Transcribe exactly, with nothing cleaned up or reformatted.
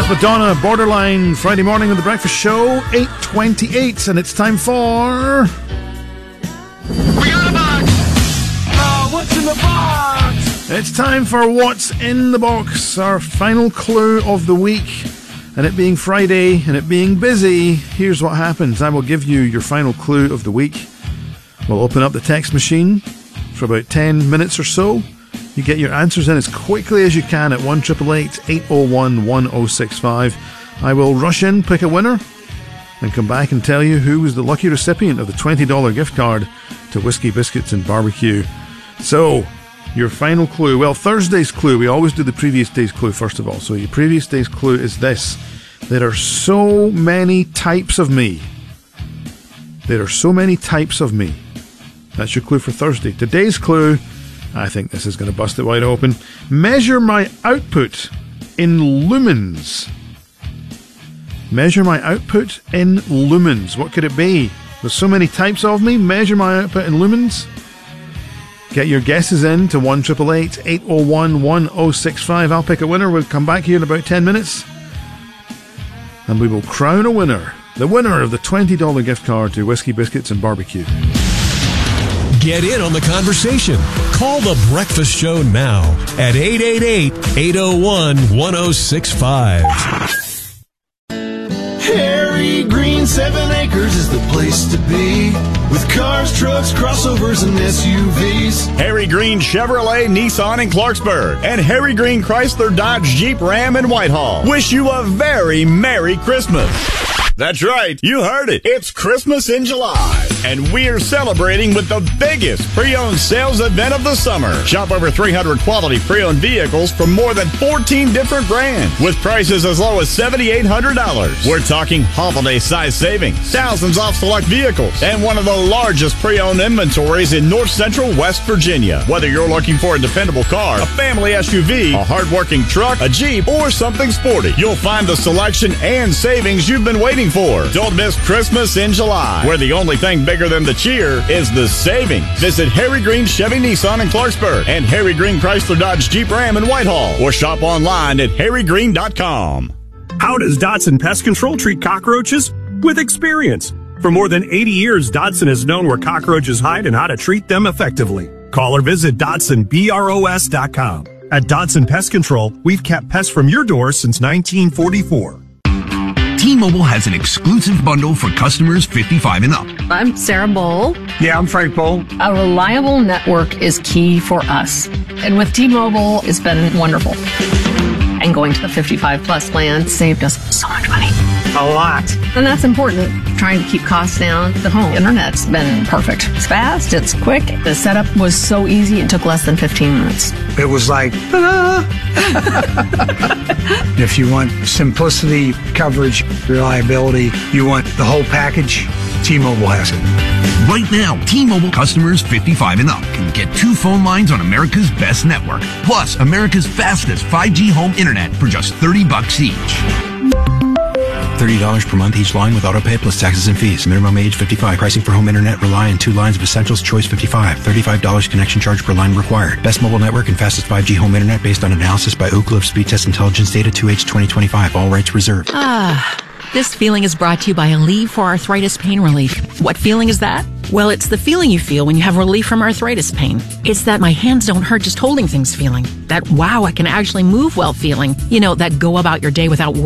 Beth Madonna, Borderline, Friday morning on The Breakfast Show, eight twenty-eight, and it's time for... We got a box! Oh, what's in the box? It's time for What's in the Box, our final clue of the week. And it being Friday, and it being busy, here's what happens. I will give you your final clue of the week. We'll open up the text machine for about ten minutes or so. You get your answers in as quickly as you can at one eight eight eight, eight oh one, one oh six five. I will rush in, pick a winner, and come back and tell you who was the lucky recipient of the twenty dollars gift card to Whiskey Biscuits and Barbecue. So, your final clue. Well, Thursday's clue, we always do the previous day's clue first of all. So your previous day's clue is this. There are so many types of me. There are so many types of me. That's your clue for Thursday. Today's clue, I think this is going to bust it wide open. Measure my output in lumens. Measure my output in lumens. What could it be? There's so many types of me. Measure my output in lumens. Get your guesses in to one eight eight eight, eight oh one, one oh six five. I'll pick a winner. We'll come back here in about ten minutes. And we will crown a winner. The winner of the twenty dollars gift card to Whiskey Biscuits and Barbecue. Get in on the conversation. Call The Breakfast Show now at eight eight eight, eight oh one, one oh six five. Harry Green Seven Acres is the place to be, with cars, trucks, crossovers, and S U Vs. Harry Green Chevrolet, Nissan in Clarksburg, and Harry Green Chrysler, Dodge, Jeep, Ram in Whitehall wish you a very Merry Christmas. That's right, you heard it. It's Christmas in July, and we're celebrating with the biggest pre-owned sales event of the summer. Shop over three hundred quality pre-owned vehicles from more than fourteen different brands, with prices as low as seven thousand eight hundred dollars. We're talking holiday-size savings, thousands off select vehicles, and one of the largest pre-owned inventories in north central West Virginia. Whether you're looking for a dependable car, a family S U V, a hard-working truck, a Jeep, or something sporty, you'll find the selection and savings you've been waiting for. Don't miss Christmas in July, where the only thing bigger than the cheer is the savings. Visit Harry Green Chevy Nissan in Clarksburg and Harry Green Chrysler Dodge Jeep Ram in Whitehall, or shop online at harry green dot com. How does Dotson Pest Control treat cockroaches? With experience. For more than eighty years, Dotson has known where cockroaches hide and how to treat them effectively. Call or visit Dotson Bros dot com. At Dotson Pest Control, we've kept pests from your door since nineteen forty-four. T-Mobile has an exclusive bundle for customers fifty-five and up. I'm Sarah Bowl. Yeah, I'm Frank Bowl. A reliable network is key for us. And with T-Mobile, it's been wonderful. And going to the fifty-five plus plan saved us so much money. A lot. And that's important. Trying to keep costs down. The home internet's been perfect. It's fast, it's quick. The setup was so easy, it took less than fifteen minutes. It was like, ta-da! If you want simplicity, coverage, reliability, you want the whole package, T-Mobile has it. Right now, T-Mobile customers fifty-five and up can get two phone lines on America's best network, plus America's fastest five G home internet for just thirty bucks each. thirty dollars per month each line with autopay plus taxes and fees. Minimum age fifty-five. Pricing for home internet rely on two lines of Essentials Choice fifty-five. thirty-five dollars connection charge per line required. Best mobile network and fastest five G home internet based on analysis by Ookla of Speed Test Intelligence Data two H twenty twenty-five. All rights reserved. Ah, this feeling is brought to you by Aleve for Arthritis Pain Relief. What feeling is that? Well, it's the feeling you feel when you have relief from arthritis pain. It's that my hands don't hurt just holding things feeling. That wow, I can actually move well feeling. You know, that go about your day without worrying